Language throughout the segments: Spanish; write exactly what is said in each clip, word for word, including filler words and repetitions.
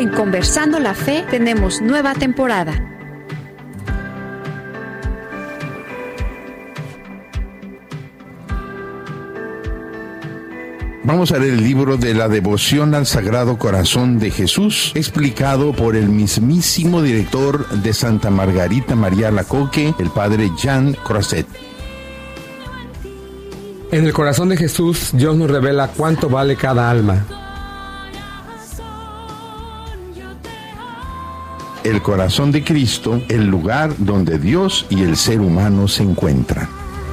En Conversando la Fe tenemos nueva temporada. Vamos a leer el libro de la devoción al Sagrado Corazón de Jesús, explicado por el mismísimo director de Santa Margarita María Alacoque, el padre Jean Croiset. En el corazón de Jesús, Dios nos revela cuánto vale cada alma. El corazón de Cristo, el lugar donde Dios y el ser humano se encuentran.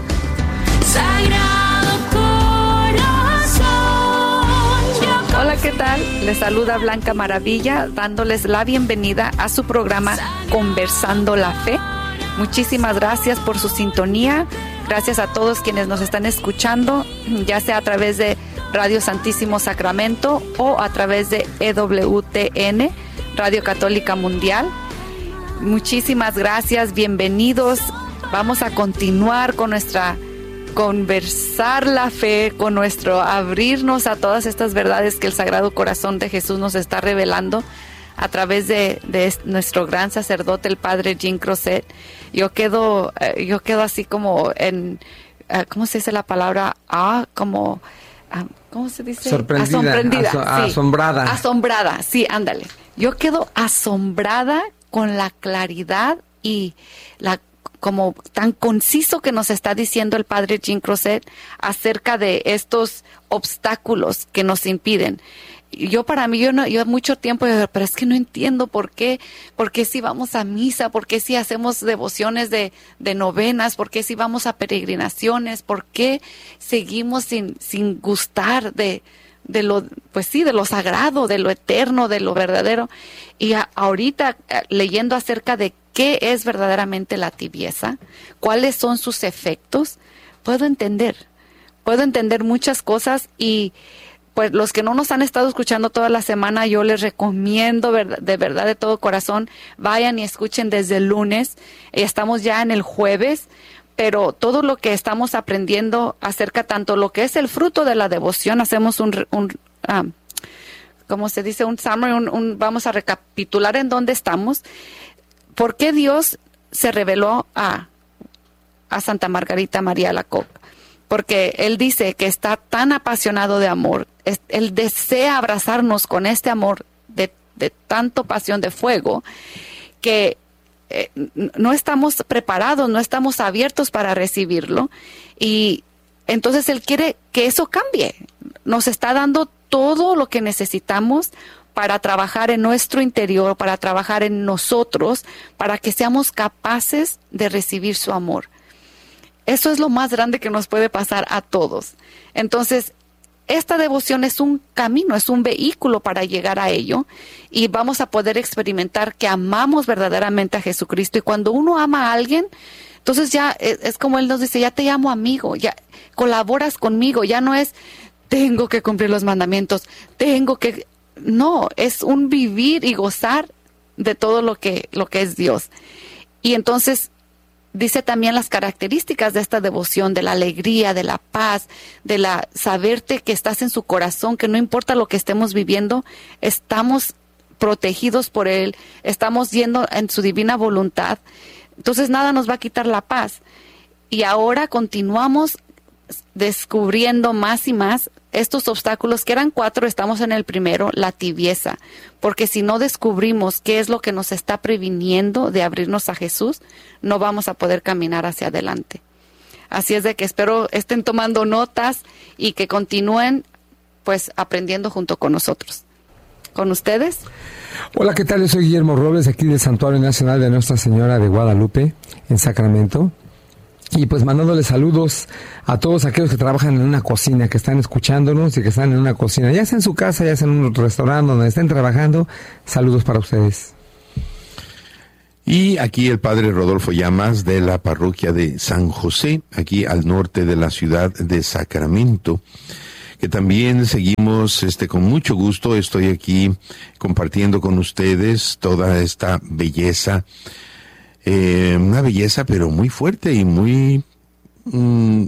Hola, ¿qué tal? Les saluda Blanca Maravilla, dándoles la bienvenida a su programa Conversando la Fe. Muchísimas gracias por su sintonía. Gracias a todos quienes nos están escuchando, ya sea a través de Radio Santísimo Sacramento o a través de E W T N, Radio Católica Mundial. Muchísimas gracias, bienvenidos. Vamos a continuar con nuestra conversar la fe, con nuestro abrirnos a todas estas verdades que el Sagrado Corazón de Jesús nos está revelando a través de, de nuestro gran sacerdote, el padre Jean Croiset. Yo quedo, yo quedo así como en, ¿cómo se dice la palabra? Ah, como, ¿cómo se dice? Sorprendida, Asombrendida, aso- sí. asombrada. Asombrada, sí, ándale. Yo quedo asombrada con la claridad y la como tan conciso que nos está diciendo el padre Jean Croiset acerca de estos obstáculos que nos impiden. Yo para mí, yo no, yo mucho tiempo, pero es que no entiendo por qué, por qué si vamos a misa, por qué si hacemos devociones de, de novenas, por qué si vamos a peregrinaciones, por qué seguimos sin, sin gustar de, de lo, pues sí, de lo sagrado, de lo eterno, de lo verdadero. Y a, ahorita leyendo acerca de qué es verdaderamente la tibieza, cuáles son sus efectos, puedo entender, puedo entender muchas cosas. Y pues los que no nos han estado escuchando toda la semana, yo les recomiendo de verdad, de todo corazón, vayan y escuchen desde el lunes. Estamos ya en el jueves, pero todo lo que estamos aprendiendo acerca tanto lo que es el fruto de la devoción, hacemos un, un um, como se dice, un summary, un, un, vamos a recapitular en dónde estamos. ¿Por qué Dios se reveló a, a Santa Margarita María Alacoque? Porque Él dice que está tan apasionado de amor, es, Él desea abrazarnos con este amor de, de tanto pasión de fuego, que eh, no estamos preparados, no estamos abiertos para recibirlo. Y entonces Él quiere que eso cambie. Nos está dando todo lo que necesitamos para trabajar en nuestro interior, para trabajar en nosotros, para que seamos capaces de recibir su amor. Eso es lo más grande que nos puede pasar a todos. Entonces, esta devoción es un camino, es un vehículo para llegar a ello, y vamos a poder experimentar que amamos verdaderamente a Jesucristo. Y cuando uno ama a alguien, entonces ya es, es como Él nos dice, ya te llamo amigo, ya colaboras conmigo, ya no es tengo que cumplir los mandamientos, tengo que... No, es un vivir y gozar de todo lo que, lo que es Dios. Y entonces dice también las características de esta devoción, de la alegría, de la paz, de la saberte que estás en su corazón, que no importa lo que estemos viviendo, estamos protegidos por Él, estamos yendo en su divina voluntad. Entonces nada nos va a quitar la paz. Y ahora continuamos descubriendo más y más estos obstáculos, que eran cuatro, estamos en el primero, la tibieza, porque si no descubrimos qué es lo que nos está previniendo de abrirnos a Jesús, no vamos a poder caminar hacia adelante. Así es de que espero estén tomando notas y que continúen pues aprendiendo junto con nosotros. ¿Con ustedes? Hola, ¿qué tal? Yo soy Guillermo Robles, aquí del Santuario Nacional de Nuestra Señora de Guadalupe, en Sacramento. Y pues mandándoles saludos a todos aquellos que trabajan en una cocina, que están escuchándonos y que están en una cocina, ya sea en su casa, ya sea en un restaurante donde estén trabajando. Saludos para ustedes. Y aquí el padre Rodolfo Llamas, de la parroquia de San José, aquí al norte de la ciudad de Sacramento, que también seguimos este con mucho gusto. Estoy aquí compartiendo con ustedes toda esta belleza. Eh, una belleza pero muy fuerte y muy mm,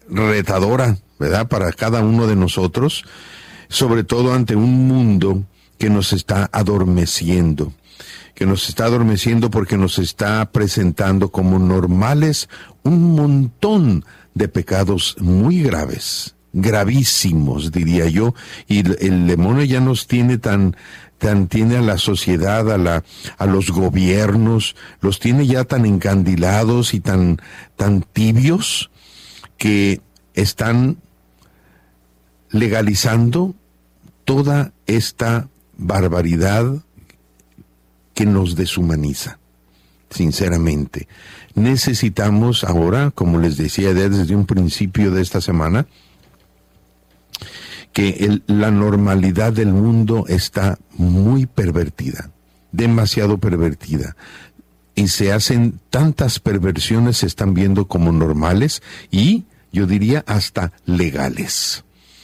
retadora, ¿verdad? Para cada uno de nosotros, sobre todo ante un mundo que nos está adormeciendo, que nos está adormeciendo porque nos está presentando como normales un montón de pecados muy graves, gravísimos, diría yo, y el, el demonio ya nos tiene tan, tan, tiene a la sociedad, a la, a los gobiernos, los tiene ya tan encandilados y tan, tan tibios, que están legalizando toda esta barbaridad que nos deshumaniza. Sinceramente, necesitamos ahora, como les decía desde un principio de esta semana, que el, la normalidad del mundo está muy pervertida, demasiado pervertida, y se hacen tantas perversiones, se están viendo como normales y, yo diría, hasta legales.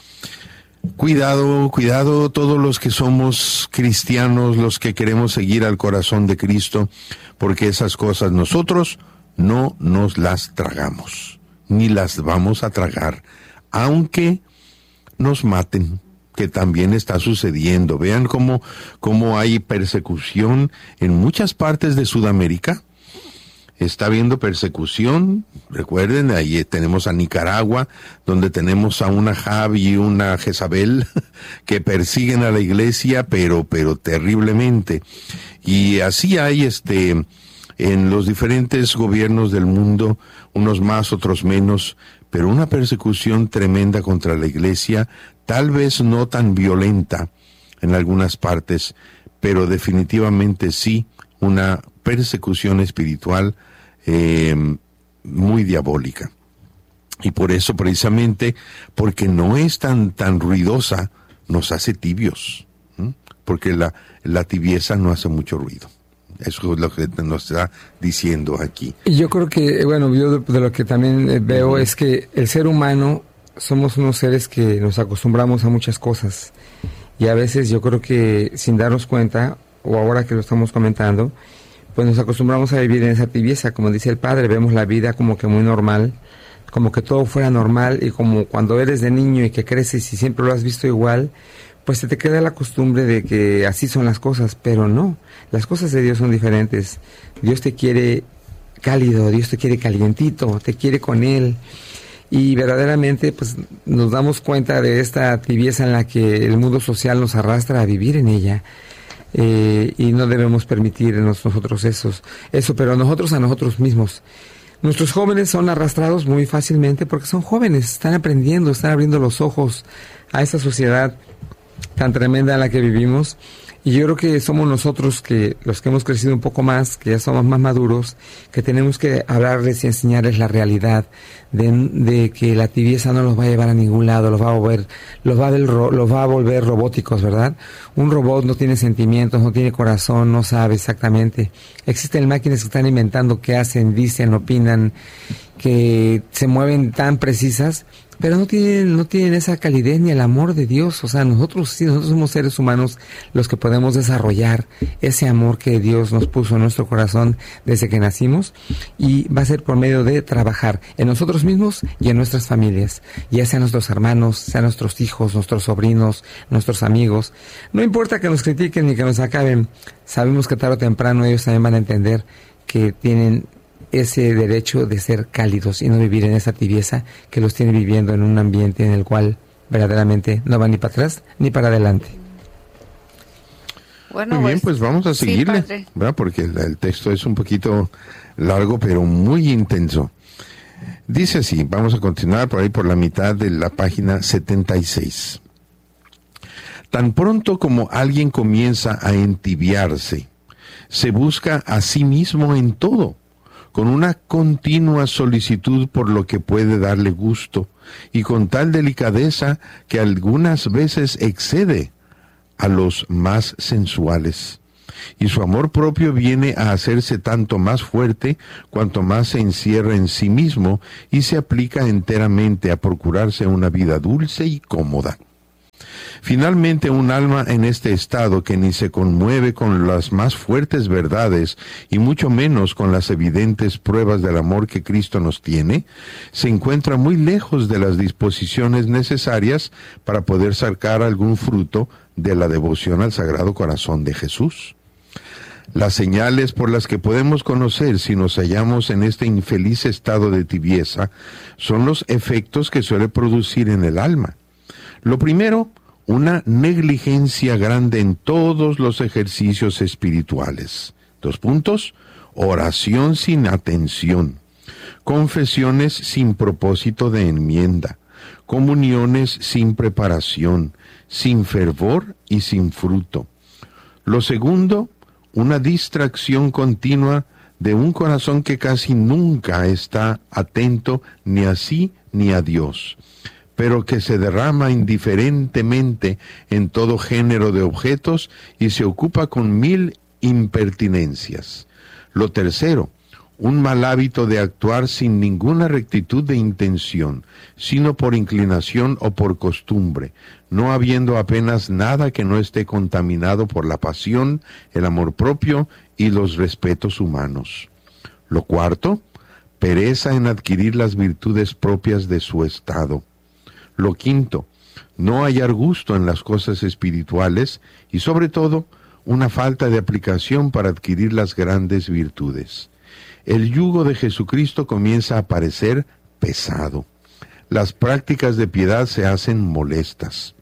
Cuidado, cuidado todos los que somos cristianos, los que queremos seguir al corazón de Cristo, porque esas cosas nosotros no nos las tragamos, ni las vamos a tragar, aunque nos maten, que también está sucediendo. Vean cómo, cómo hay persecución en muchas partes de Sudamérica. Está habiendo persecución, recuerden, ahí tenemos a Nicaragua, donde tenemos a una Javi y una Jezabel que persiguen a la iglesia, pero, pero terriblemente. Y así hay este, en los diferentes gobiernos del mundo, unos más, otros menos, pero una persecución tremenda contra la iglesia, tal vez no tan violenta en algunas partes, pero definitivamente sí una persecución espiritual eh, muy diabólica. Y por eso, precisamente, porque no es tan, tan ruidosa, nos hace tibios, ¿eh? Porque la, la tibieza no hace mucho ruido. Eso es lo que nos está diciendo aquí. Y yo creo que, bueno, yo de, de lo que también veo uh-huh. es que el ser humano somos unos seres que nos acostumbramos a muchas cosas. Y a veces yo creo que sin darnos cuenta, o ahora que lo estamos comentando, pues nos acostumbramos a vivir en esa tibieza, como dice el padre, vemos la vida como que muy normal, como que todo fuera normal, y como cuando eres de niño y que creces y siempre lo has visto igual, pues se te queda la costumbre de que así son las cosas, pero no, las cosas de Dios son diferentes. Dios te quiere cálido, Dios te quiere calientito, te quiere con Él, y verdaderamente pues nos damos cuenta de esta tibieza en la que el mundo social nos arrastra a vivir en ella. Eh, y no debemos permitir nosotros esos, eso, pero nosotros a nosotros mismos. Nuestros jóvenes son arrastrados muy fácilmente porque son jóvenes, están aprendiendo, están abriendo los ojos a esta sociedad tan tremenda en la que vivimos. Y yo creo que somos nosotros, que los que hemos crecido un poco más, que ya somos más maduros, que tenemos que hablarles y enseñarles la realidad de, de que la tibieza no los va a llevar a ningún lado, los va a volver, los va a, ver, los va a volver robóticos, ¿verdad? Un robot no tiene sentimientos, no tiene corazón, no sabe exactamente. Existen máquinas que están inventando qué hacen, dicen, opinan, que se mueven tan precisas, pero no tienen, no tienen esa calidez ni el amor de Dios. O sea, nosotros sí, nosotros somos seres humanos los que podemos desarrollar ese amor que Dios nos puso en nuestro corazón desde que nacimos, y va a ser por medio de trabajar en nosotros mismos y en nuestras familias, ya sean nuestros hermanos, sean nuestros hijos, nuestros sobrinos, nuestros amigos. No importa que nos critiquen ni que nos acaben, sabemos que tarde o temprano ellos también van a entender que tienen ese derecho de ser cálidos y no vivir en esa tibieza que los tiene viviendo en un ambiente en el cual verdaderamente no van ni para atrás ni para adelante. Bueno, muy bien, pues vamos a seguirle, sí, ¿verdad? Porque el, el texto es un poquito largo, pero muy intenso. Dice así, vamos a continuar por ahí por la mitad de la página setenta y seis. Tan pronto como alguien comienza a entibiarse, se busca a sí mismo en todo, con una continua solicitud por lo que puede darle gusto, y con tal delicadeza que algunas veces excede a los más sensuales. Y su amor propio viene a hacerse tanto más fuerte cuanto más se encierra en sí mismo y se aplica enteramente a procurarse una vida dulce y cómoda. Finalmente, un alma en este estado que ni se conmueve con las más fuertes verdades y mucho menos con las evidentes pruebas del amor que Cristo nos tiene, se encuentra muy lejos de las disposiciones necesarias para poder sacar algún fruto de la devoción al Sagrado Corazón de Jesús. Las señales por las que podemos conocer si nos hallamos en este infeliz estado de tibieza son los efectos que suele producir en el alma. Lo primero, una negligencia grande en todos los ejercicios espirituales. Dos puntos, oración sin atención, confesiones sin propósito de enmienda, comuniones sin preparación, sin fervor y sin fruto. Lo segundo, una distracción continua de un corazón que casi nunca está atento ni a sí ni a Dios, pero que se derrama indiferentemente en todo género de objetos y se ocupa con mil impertinencias. Lo tercero, un mal hábito de actuar sin ninguna rectitud de intención, sino por inclinación o por costumbre, no habiendo apenas nada que no esté contaminado por la pasión, el amor propio y los respetos humanos. Lo cuarto, pereza en adquirir las virtudes propias de su estado. Lo quinto, no hallar gusto en las cosas espirituales y sobre todo, una falta de aplicación para adquirir las grandes virtudes. El yugo de Jesucristo comienza a parecer pesado. Las prácticas de piedad se hacen molestas.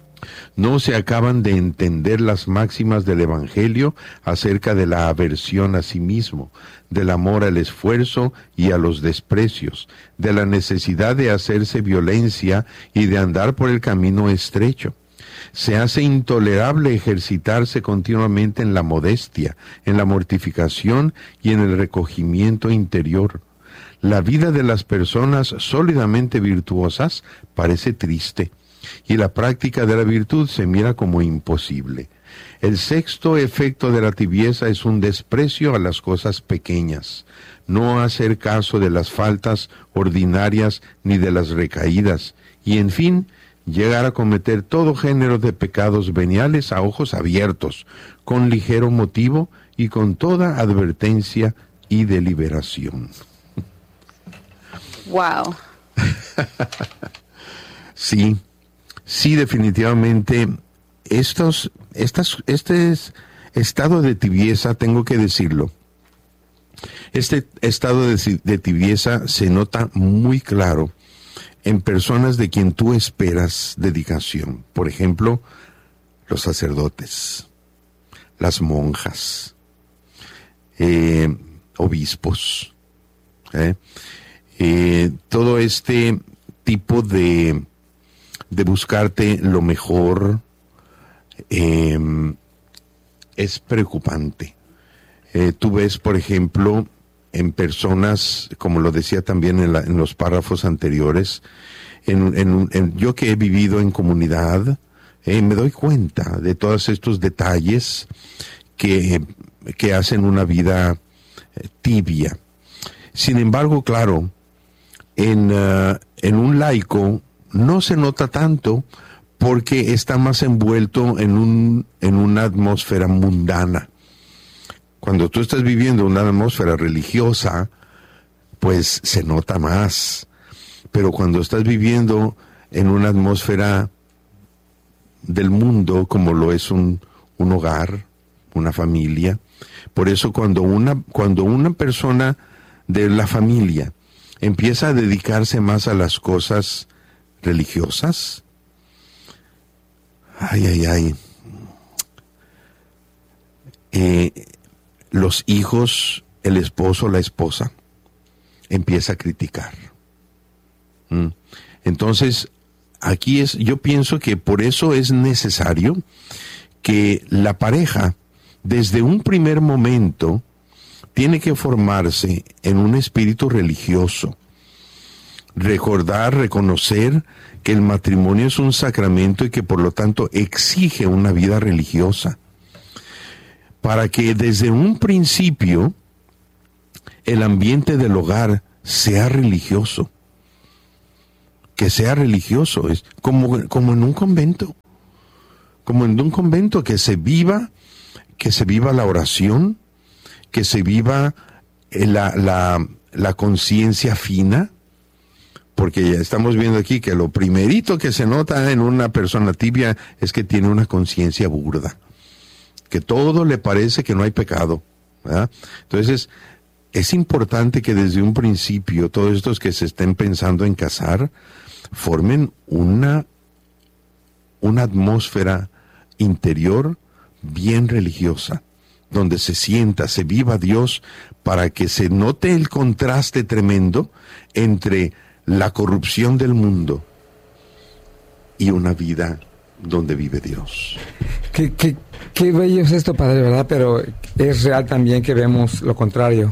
No se acaban de entender las máximas del Evangelio acerca de la aversión a sí mismo, del amor al esfuerzo y a los desprecios, de la necesidad de hacerse violencia y de andar por el camino estrecho. Se hace intolerable ejercitarse continuamente en la modestia, en la mortificación y en el recogimiento interior. La vida de las personas sólidamente virtuosas parece triste, y la práctica de la virtud se mira como imposible. El sexto efecto de la tibieza es un desprecio a las cosas pequeñas, no hacer caso de las faltas ordinarias ni de las recaídas, y en fin, llegar a cometer todo género de pecados veniales a ojos abiertos, con ligero motivo y con toda advertencia y deliberación. Wow. Sí, sí, definitivamente, estos, estas, este estado de tibieza, tengo que decirlo, este estado de, de tibieza se nota muy claro en personas de quien tú esperas dedicación. Por ejemplo, los sacerdotes, las monjas, eh, obispos, ¿eh? Eh, todo este tipo de, de buscarte lo mejor eh, es preocupante. Eh, tú ves, por ejemplo, en personas, como lo decía también en, la, en los párrafos anteriores, en, en, en, yo que he vivido en comunidad, eh, me doy cuenta de todos estos detalles que, que hacen una vida tibia. Sin embargo, claro, en, uh, en un laico no se nota tanto porque está más envuelto en, un, en una atmósfera mundana. Cuando tú estás viviendo una atmósfera religiosa, pues se nota más. Pero cuando estás viviendo en una atmósfera del mundo, como lo es un, un hogar, una familia, por eso cuando una, cuando una persona de la familia empieza a dedicarse más a las cosas religiosas, ay, ay, ay, eh, los hijos, el esposo, la esposa, empieza a criticar. ¿Mm? Entonces, aquí es, yo pienso que por eso es necesario que la pareja, desde un primer momento, tiene que formarse en un espíritu religioso. Recordar, reconocer que el matrimonio es un sacramento y que por lo tanto exige una vida religiosa, para que desde un principio el ambiente del hogar sea religioso. que sea religioso, es como, como en un convento, como en un convento, que se viva, que se viva la oración, que se viva la, la, la conciencia fina, porque ya estamos viendo aquí que lo primerito que se nota en una persona tibia es que tiene una conciencia burda, que todo le parece que no hay pecado, ¿verdad? Entonces, es importante que desde un principio todos estos que se estén pensando en casar formen una, una atmósfera interior bien religiosa, donde se sienta, se viva Dios, para que se note el contraste tremendo entre la corrupción del mundo y una vida donde vive Dios. Qué, qué, qué bello es esto, padre, ¿verdad? Pero es real también que vemos lo contrario.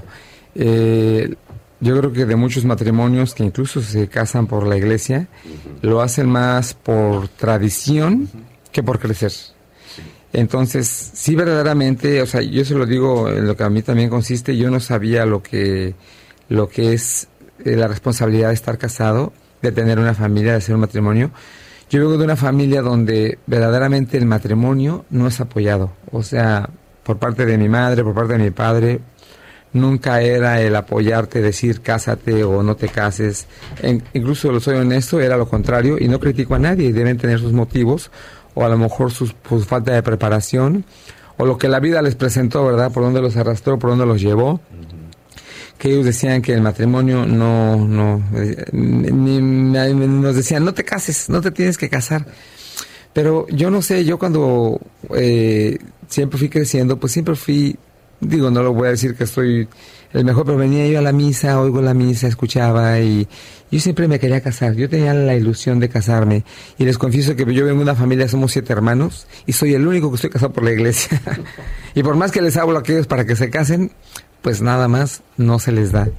Eh, yo creo que de muchos matrimonios que incluso se casan por la iglesia, uh-huh. lo hacen más por tradición uh-huh. que por crecer. Entonces, sí, verdaderamente, o sea, yo se lo digo en lo que a mí también consiste, yo no sabía lo que, lo que es eh, la responsabilidad de estar casado, de tener una familia, de hacer un matrimonio. Yo vengo de una familia donde verdaderamente el matrimonio no es apoyado, o sea, por parte de mi madre, por parte de mi padre, nunca era el apoyarte, decir cásate o no te cases. En, incluso, lo soy honesto, era lo contrario, y no critico a nadie, deben tener sus motivos, o a lo mejor su, su falta de preparación, o lo que la vida les presentó, ¿verdad? Por dónde los arrastró, por dónde los llevó. Uh-huh. Que ellos decían que el matrimonio no, no, ni, ni, ni, nos decían, no te cases, no te tienes que casar. Pero yo no sé, yo cuando eh, siempre fui creciendo, pues siempre fui, digo, no lo voy a decir que soy el mejor, pero venía yo a la misa, oigo la misa, escuchaba, y yo siempre me quería casar. Yo tenía la ilusión de casarme, y les confieso que yo vengo de una familia, somos siete hermanos, y soy el único que estoy casado por la iglesia. Y por más que les hablo a aquellos para que se casen, pues nada más no se les da.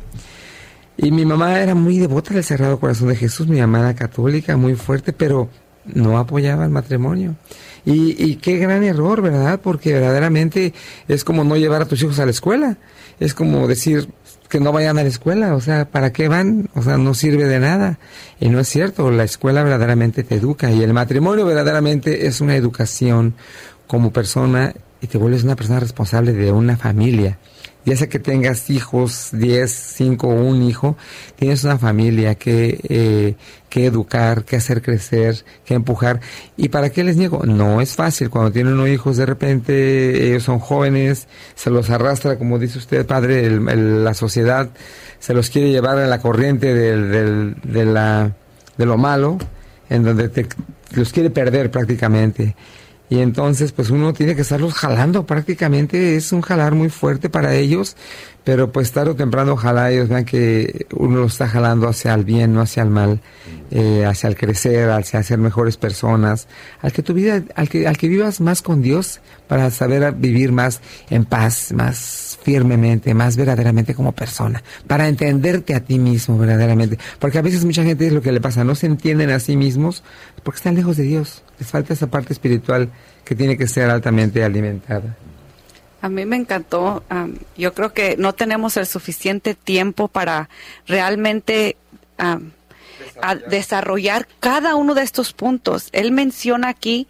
Y mi mamá era muy devota del Sagrado Corazón de Jesús, mi mamá era católica, muy fuerte, pero no apoyaba el matrimonio. Y, y qué gran error, ¿verdad? Porque verdaderamente es como no llevar a tus hijos a la escuela. Es como decir que no vayan a la escuela, o sea, ¿para qué van? O sea, no sirve de nada. Y no es cierto, la escuela verdaderamente te educa, y el matrimonio verdaderamente es una educación como persona, y te vuelves una persona responsable de una familia. Ya sea que tengas hijos, diez, cinco o un hijo, tienes una familia que, eh, que educar, que hacer crecer, que empujar. ¿Y para qué les niego? No es fácil. Cuando tienen unos hijos, de repente ellos son jóvenes, se los arrastra, como dice usted, padre, el, el, la sociedad se los quiere llevar a la corriente del, del, de, la, de lo malo, en donde te, los quiere perder prácticamente. Y entonces, pues uno tiene que estarlos jalando, prácticamente es un jalar muy fuerte para ellos, pero pues tarde o temprano ojalá ellos vean que uno los está jalando hacia el bien, no hacia el mal, eh, hacia el crecer, hacia ser mejores personas, al que tu vida, al que, al que vivas más con Dios, para saber vivir más en paz, más firmemente, más verdaderamente como persona, para entenderte a ti mismo verdaderamente, porque a veces mucha gente es lo que le pasa, no se entienden a sí mismos porque están lejos de Dios, les falta esa parte espiritual que tiene que ser altamente alimentada. A mí me encantó. Um, yo creo que no tenemos el suficiente tiempo para realmente um, desarrollar. A desarrollar cada uno de estos puntos. Él menciona aquí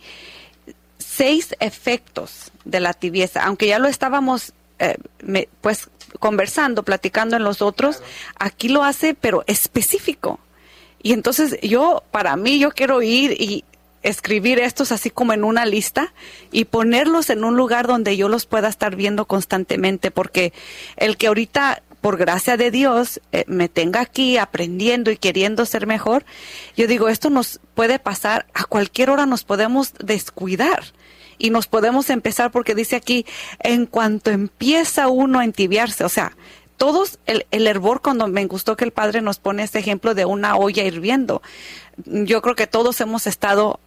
seis efectos de la tibieza, aunque ya lo estábamos eh, me, pues conversando, platicando en los otros, claro. Aquí lo hace, pero específico. Y entonces yo, para mí, yo quiero ir y escribir estos así como en una lista y ponerlos en un lugar donde yo los pueda estar viendo constantemente, porque el que ahorita, por gracia de Dios, eh, me tenga aquí aprendiendo y queriendo ser mejor, yo digo, esto nos puede pasar, a cualquier hora nos podemos descuidar y nos podemos empezar, porque dice aquí, en cuanto empieza uno a entibiarse, o sea, todos, el, el hervor, cuando me gustó que el padre nos pone este ejemplo de una olla hirviendo, yo creo que todos hemos estado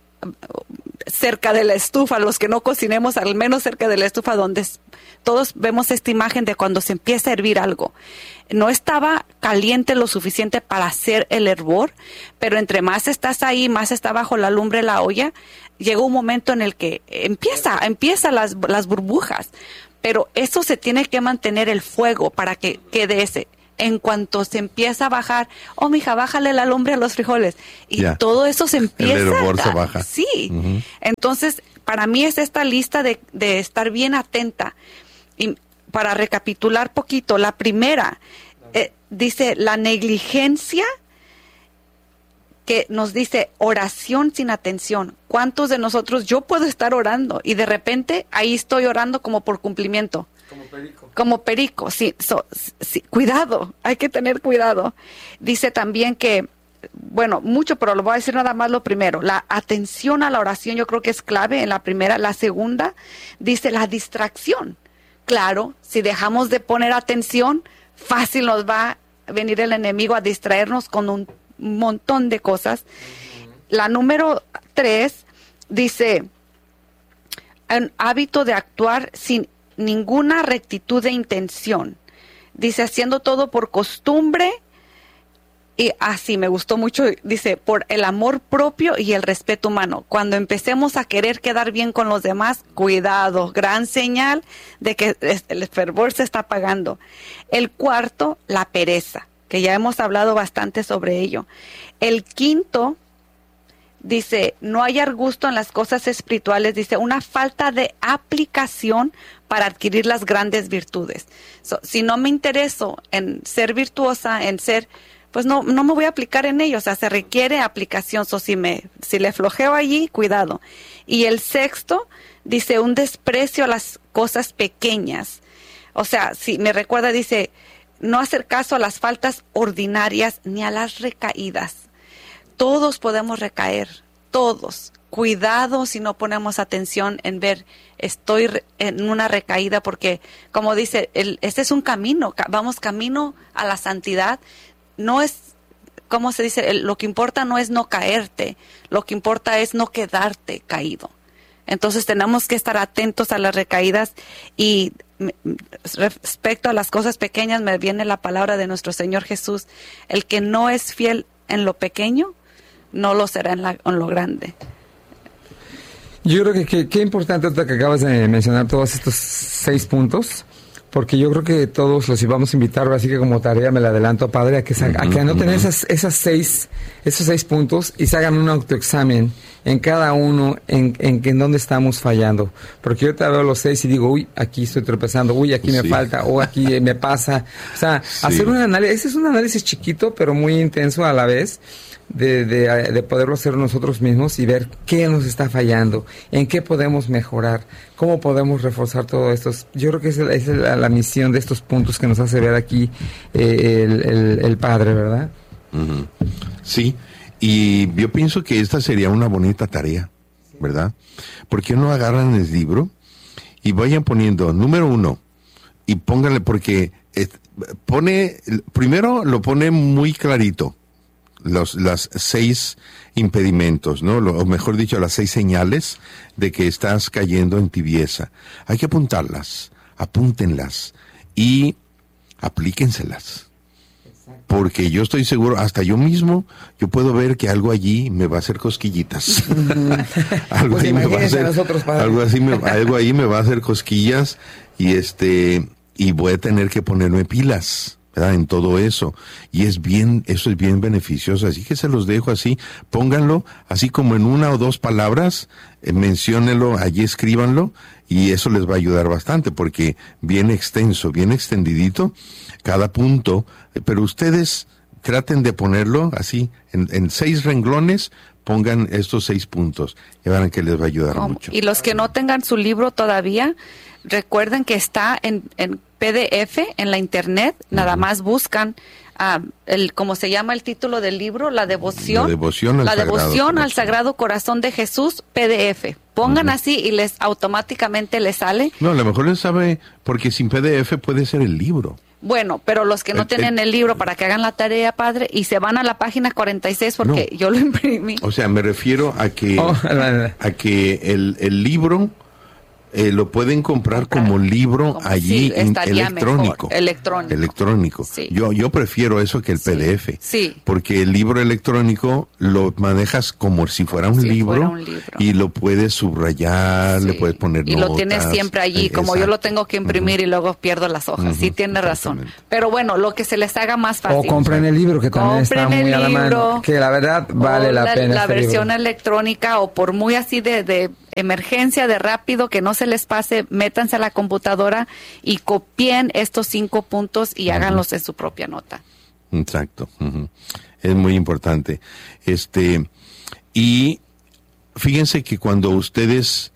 cerca de la estufa, los que no cocinemos, al menos cerca de la estufa, donde todos vemos esta imagen de cuando se empieza a hervir algo. No estaba caliente lo suficiente para hacer el hervor, pero entre más estás ahí, más está bajo la lumbre la olla, llega un momento en el que empieza, empieza las, las burbujas, pero eso se tiene que mantener el fuego para que quede ese. en cuanto se empieza a bajar, oh, mija, bájale la lumbre a los frijoles. Y yeah. todo eso se empieza. El hervor se baja. Sí. Uh-huh. Entonces, para mí es esta lista de, de estar bien atenta. Y para recapitular poquito, la primera, eh, dice la negligencia, que nos dice oración sin atención. ¿Cuántos de nosotros, yo puedo estar orando y de repente ahí estoy orando como por cumplimiento? Como perico. Como perico, sí, so, sí. Cuidado, hay que tener cuidado. Dice también que, bueno, mucho, pero lo voy a decir nada más lo primero. La atención a la oración yo creo que es clave en la primera. La segunda, dice la distracción. Claro, si dejamos de poner atención, fácil nos va a venir el enemigo a distraernos con un montón de cosas. Uh-huh. La número tres dice un hábito de actuar sin ninguna rectitud de intención. Dice haciendo todo por costumbre y así me gustó mucho, dice por el amor propio y el respeto humano. Cuando empecemos a querer quedar bien con los demás, cuidado, gran señal de que el fervor se está apagando. El cuarto, la pereza, que ya hemos hablado bastante sobre ello. El quinto, dice, no hallar gusto en las cosas espirituales, dice, una falta de aplicación para adquirir las grandes virtudes. So, si no me intereso en ser virtuosa, en ser, pues no, no me voy a aplicar en ello, o sea, se requiere aplicación. So, si, me, si le flojeo allí, cuidado. Y el sexto, dice, un desprecio a las cosas pequeñas. O sea, si me recuerda, dice, no hacer caso a las faltas ordinarias ni a las recaídas. Todos podemos recaer, todos. Cuidado si no ponemos atención en ver, estoy en una recaída, porque como dice, el, este es un camino, vamos camino a la santidad. No es, ¿cómo se dice? El, lo que importa no es no caerte, lo que importa es no quedarte caído. Entonces tenemos que estar atentos a las recaídas. Y respecto a las cosas pequeñas, me viene la palabra de nuestro Señor Jesús: el que no es fiel en lo pequeño, no lo será en, la, en lo grande. Yo creo que qué importante que acabas de mencionar todos estos seis puntos, porque yo creo que todos los íbamos a invitar, así que como tarea me la adelanto, padre, a que, uh-huh, a que anoten uh-huh. esas, esas seis, esos seis puntos y se hagan un autoexamen en cada uno, en, en, en dónde estamos fallando. Porque yo te veo los seis y digo, uy, aquí estoy tropezando, uy, aquí me sí. falta, o aquí me pasa. O sea, sí. hacer un análisis, ese es un análisis chiquito, pero muy intenso a la vez, de, de, de poderlo hacer nosotros mismos y ver qué nos está fallando, en qué podemos mejorar, cómo podemos reforzar todo esto. Yo creo que esa es la, la misión de estos puntos que nos hace ver aquí eh, el, el, el Padre, ¿verdad? Uh-huh. Sí, y yo pienso que esta sería una bonita tarea, ¿verdad? ¿Por qué no agarran el libro y vayan poniendo número uno y pónganle, porque eh, pone, primero lo pone muy clarito, los las seis impedimentos, ¿no? Lo, o mejor dicho, las seis señales de que estás cayendo en tibieza. Hay que apuntarlas, apúntenlas y aplíquenselas. Porque yo estoy seguro, hasta yo mismo, yo puedo ver que algo allí me va a hacer cosquillitas. algo, pues ahí me va a hacer, nosotros, algo, así me, algo ahí me va a hacer cosquillas y este y voy a tener que ponerme pilas, ¿verdad? En todo eso. Y es bien, eso es bien beneficioso. Así que se los dejo así, pónganlo así como en una o dos palabras, eh, menciónenlo, allí escríbanlo, y eso les va a ayudar bastante, porque bien extenso, bien extendidito, cada punto, pero ustedes traten de ponerlo así, en, en seis renglones, pongan estos seis puntos, y verán que les va a ayudar ¿Cómo? mucho. Y los que no tengan su libro todavía, recuerden que está en, en P D F en la internet, uh-huh. Nada más buscan uh, el, ¿cómo se llama el título del libro? La devoción. La devoción al, la sagrado, devoción corazón. al Sagrado Corazón de Jesús, P D F. Pongan uh-huh. así y les automáticamente les sale. No, a lo mejor les sabe, porque sin P D F puede ser el libro. Bueno, pero los que no el, tienen el, el libro, para que hagan la tarea, padre, y se van a la página cuarenta y seis, porque no. yo lo imprimí. O sea, me refiero a que, oh, a que el, el libro Eh, lo pueden comprar como libro como, allí sí, en electrónico. Mejor, electrónico. Electrónico. Sí. Yo, yo prefiero eso que el sí. P D F. Sí. Porque el libro electrónico lo manejas como si fuera un, si libro, fuera un libro y lo puedes subrayar, sí. le puedes poner y notas. lo tienes siempre allí, eh, como exacto. yo lo tengo que imprimir uh-huh. y luego pierdo las hojas. Uh-huh. Sí, tiene razón. Pero bueno, lo que se les haga más fácil. O compren el libro, que también compren está muy a la mano. Que la verdad vale la, la pena. La este versión libro. electrónica, o por muy así de, de emergencia, de rápido, que no se les pase, métanse a la computadora y copien estos cinco puntos y uh-huh. háganlos en su propia nota. Exacto. Uh-huh. Es muy importante. Este, y fíjense que cuando ustedes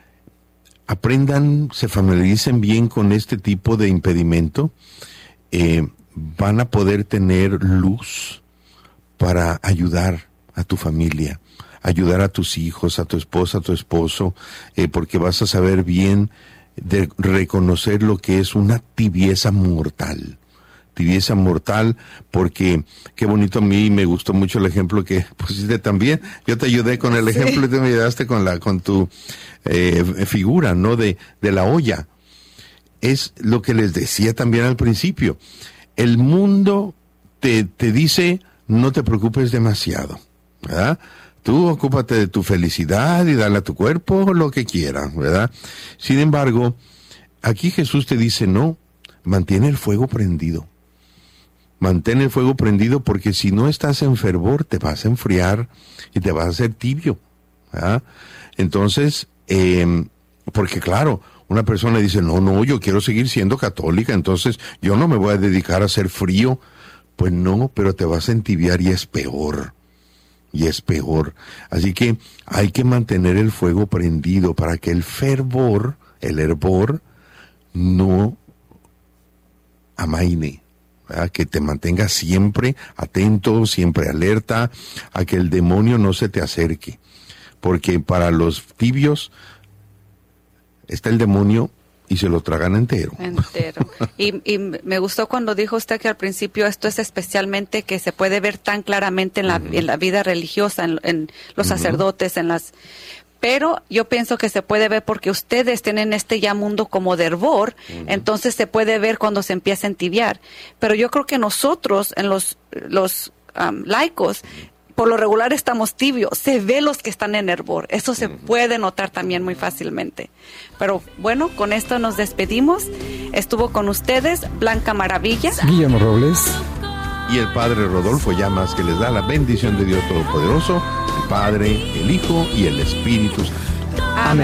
aprendan, se familiaricen bien con este tipo de impedimento, eh, van a poder tener luz para ayudar a tu familia, ayudar a tus hijos, a tu esposa, a tu esposo, eh, porque vas a saber bien de reconocer lo que es una tibieza mortal. Tibieza mortal, porque qué bonito, a mí me gustó mucho el ejemplo que pusiste también. Yo te ayudé con el ejemplo sí. y tú me ayudaste con la con tu eh, figura, ¿no? De, de la olla. Es lo que les decía también al principio. El mundo te, te dice, no te preocupes demasiado, ¿verdad? Tú ocúpate de tu felicidad y dale a tu cuerpo lo que quiera, ¿verdad? Sin embargo, aquí Jesús te dice, no, mantiene el fuego prendido. Mantén el fuego prendido, porque si no estás en fervor, te vas a enfriar y te vas a hacer tibio, ¿verdad? Entonces, eh, porque claro, una persona dice, no, no, yo quiero seguir siendo católica, entonces yo no me voy a dedicar a ser frío. Pues no, pero te vas a entibiar y es peor. Y es peor. Así que hay que mantener el fuego prendido para que el fervor, el hervor, no amaine, ¿verdad? Que te mantenga siempre atento, siempre alerta, a que el demonio no se te acerque. Porque para los tibios está el demonio y se lo tragan entero. Entero. Y, y me gustó cuando dijo usted que al principio esto es especialmente que se puede ver tan claramente en la, uh-huh. en la vida religiosa, en, en los uh-huh. sacerdotes, en las... Pero yo pienso que se puede ver porque ustedes tienen este ya mundo como de hervor, uh-huh. entonces se puede ver cuando se empieza a entibiar. Pero yo creo que nosotros, en los, los um, laicos, por lo regular estamos tibios, se ve los que están en hervor, eso se puede notar también muy fácilmente. Pero bueno, con esto nos despedimos. Estuvo con ustedes Blanca Maravilla, Guillermo Robles y el Padre Rodolfo Llamas, que les da la bendición de Dios Todopoderoso, el Padre, el Hijo y el Espíritu Santo. Amén.